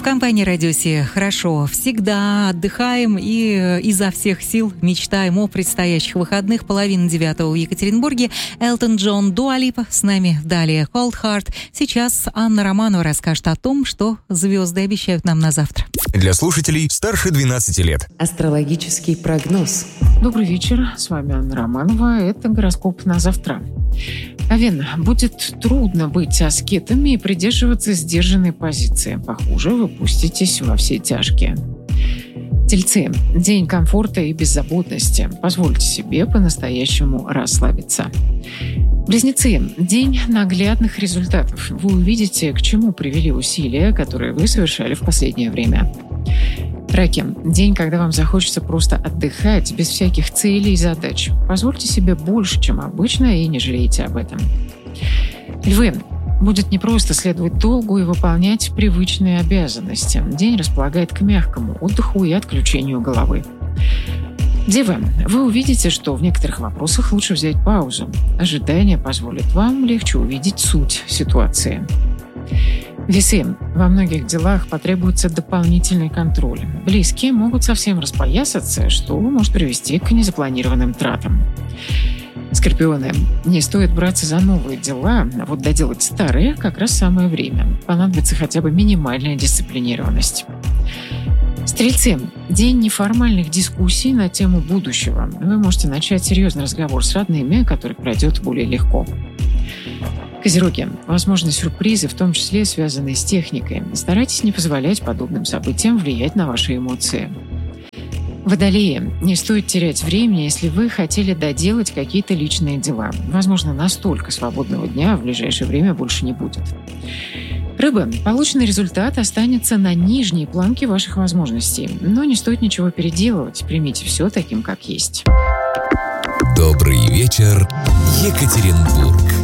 компании «Радиоси» хорошо. Всегда отдыхаем и изо всех сил мечтаем о предстоящих выходных. 8:30 в Екатеринбурге. Элтон Джон, Дуа Липа. С нами далее Cold Heart. Сейчас Анна Романова расскажет о том, что звезды обещают нам на завтра. Для слушателей старше 12 лет. Астрологический прогноз. Добрый вечер, с вами Анна Романова. Это гороскоп на завтра. Овен, будет трудно быть аскетами и придерживаться сдержанной позиции. Похоже, вы пуститесь во все тяжкие. Тельцы, день комфорта и беззаботности. Позвольте себе по-настоящему расслабиться. Близнецы, день наглядных результатов. Вы увидите, к чему привели усилия, которые вы совершали в последнее время. Раки, день, когда вам захочется просто отдыхать без всяких целей и задач. Позвольте себе больше, чем обычно, и не жалейте об этом. Львы, будет непросто следовать долгу и выполнять привычные обязанности. День располагает к мягкому отдыху и отключению головы. Девы, вы увидите, что в некоторых вопросах лучше взять паузу. Ожидание позволит вам легче увидеть суть ситуации. Весы, во многих делах потребуется дополнительный контроль. Близкие могут совсем распоясаться, что может привести к незапланированным тратам. Скорпионы, не стоит браться за новые дела, а вот доделать старые как раз самое время. Понадобится хотя бы минимальная дисциплинированность. Стрельцы, день неформальных дискуссий на тему будущего. Вы можете начать серьезный разговор с родными, который пройдет более легко. Козероги, возможны сюрпризы, в том числе связанные с техникой. Старайтесь не позволять подобным событиям влиять на ваши эмоции. Водолеи, не стоит терять времени, если вы хотели доделать какие-то личные дела. Возможно, настолько свободного дня в ближайшее время больше не будет. Рыбы, полученный результат останется на нижней планке ваших возможностей, но не стоит ничего переделывать. Примите все таким, как есть. Добрый вечер, Екатеринбург.